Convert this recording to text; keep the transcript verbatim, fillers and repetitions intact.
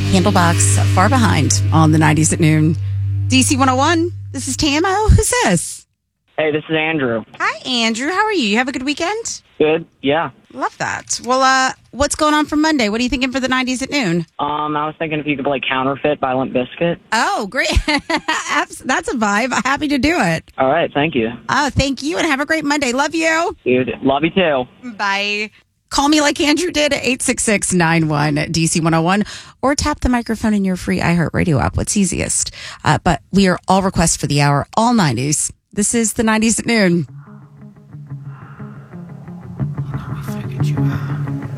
Candlebox, Far Behind on the nineties at noon. D C one oh one, this is Tamo. Who's this? Hey, this is Andrew. Hi, Andrew. How are you? You have a good weekend? Good, yeah. Love that. Well, uh, what's going on for Monday? What are you thinking for the nineties at noon? Um, I was thinking if you could play Counterfeit by Limp Bizkit. Oh, great. That's a vibe. Happy to do it. All right, thank you. Oh, thank you, and have a great Monday. Love you. Dude, love you too. Bye. Call me like Andrew did at eight six six, nine one, D C one oh one or tap the microphone in your free iHeartRadio app. What's easiest? Uh, but we are all requests for the hour, all nineties. This is the nineties at noon.